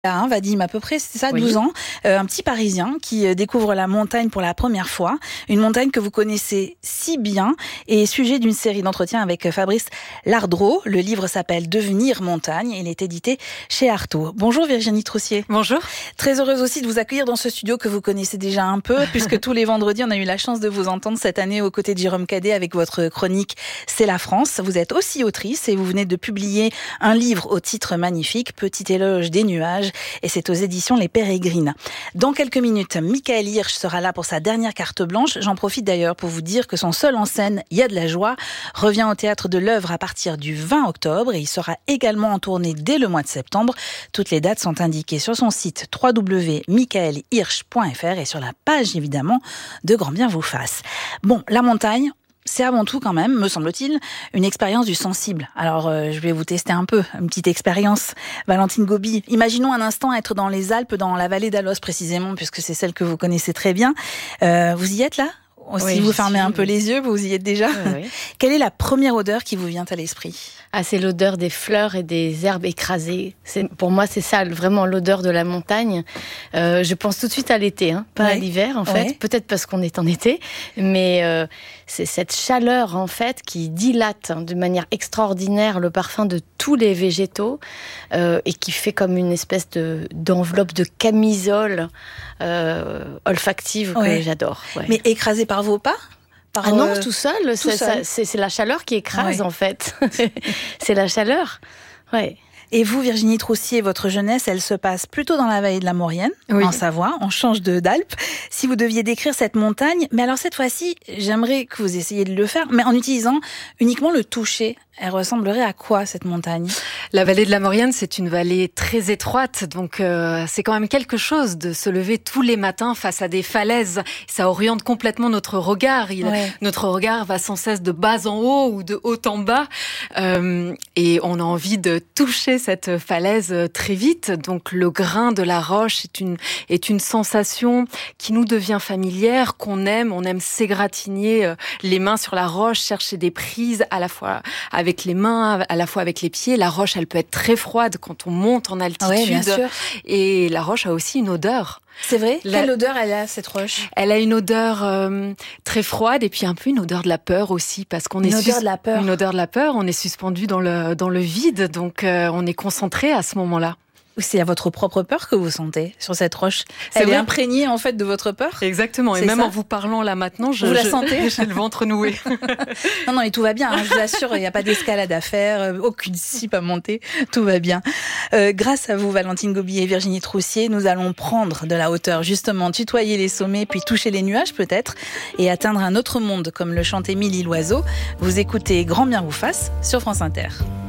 Vadim, à peu près, c'est ça, 12 ans, un petit Parisien qui découvre la montagne pour la première fois, une montagne que vous connaissez si bien, et sujet d'une série d'entretiens avec Fabrice Lardreau. Le livre s'appelle Devenir montagne, il est édité chez Artaud. Bonjour Virginie Troussier. Bonjour. Très heureuse aussi de vous accueillir dans ce studio que vous connaissez déjà un peu, puisque tous les vendredis, on a eu la chance de vous entendre cette année aux côtés de Jérôme Cadet avec votre chronique C'est la France. Vous êtes aussi autrice et vous venez de publier un livre au titre magnifique, Petit éloge des nuages, et c'est aux éditions Les Pérégrines. Dans quelques minutes, Michael Hirsch sera là pour sa dernière carte blanche. J'en profite d'ailleurs pour vous dire que son seul en scène, Il y a de la joie, revient au théâtre de l'Œuvre à partir du 20 octobre et il sera également en tournée dès le mois de septembre. Toutes les dates sont indiquées sur son site www.michaelhirsch.fr et sur la page évidemment de Grand Bien vous fasse. Bon, la montagne, c'est avant tout quand même, me semble-t-il, une expérience du sensible. Alors, je vais vous tester un peu, une petite expérience. Valentine Gobi, imaginons un instant être dans les Alpes, dans la vallée d'Alos précisément, puisque c'est celle que vous connaissez très bien. Vous y êtes là ? Si vous fermez un peu les yeux, vous y êtes déjà. Oui. Quelle est la première odeur qui vous vient à l'esprit ? C'est l'odeur des fleurs et des herbes écrasées. Pour moi, c'est ça, vraiment l'odeur de la montagne. Je pense tout de suite à l'été, pas à l'hiver, en fait. Peut-être parce qu'on est en été, mais c'est cette chaleur, en fait, qui dilate de manière extraordinaire le parfum de tous les végétaux et qui fait comme une espèce d'enveloppe de camisole olfactive que j'adore. Ouais. Mais écrasée par vos pas ? Non, tout seul. C'est la chaleur qui écrase, en fait. C'est la chaleur. Ouais. Et vous, Virginie Troussier, votre jeunesse, elle se passe plutôt dans la vallée de la Maurienne, en Savoie. On change d'Alpes. Si vous deviez décrire cette montagne, mais alors cette fois-ci, j'aimerais que vous essayiez de le faire, mais en utilisant uniquement le toucher. Elle ressemblerait à quoi, cette montagne ? La vallée de la Maurienne, c'est une vallée très étroite, donc c'est quand même quelque chose de se lever tous les matins face à des falaises. Ça oriente complètement notre regard. Notre regard va sans cesse de bas en haut ou de haut en bas, et on a envie de toucher cette falaise très vite. Donc le grain de la roche est une sensation qui nous devient familière, qu'on aime. On aime s'égratigner les mains sur la roche, chercher des prises à la fois avec les mains, à la fois avec les pieds. La roche, elle peut être très froide quand on monte en altitude. Oui, bien sûr. Et la roche a aussi une odeur. C'est vrai ? Quelle odeur elle a, cette roche ? Elle a une odeur très froide et puis un peu une odeur de la peur aussi, parce qu'on Une odeur de la peur. Une odeur de la peur. On est suspendu dans le vide, donc on est concentré à ce moment-là. C'est à votre propre peur que vous sentez sur cette roche. Elle est imprégnée en fait de votre peur. Exactement. Et même en vous parlant là maintenant, vous la sentez ? J'ai le ventre noué. Non, et tout va bien. Je vous assure, il n'y a pas d'escalade à faire, aucune cipe à monter. Tout va bien. Grâce à vous, Valentine Gobi et Virginie Troussier, nous allons prendre de la hauteur, justement, tutoyer les sommets, puis toucher les nuages peut-être, et atteindre un autre monde, comme le chante Émilie Loiseau. Vous écoutez Grand Bien vous fasse sur France Inter.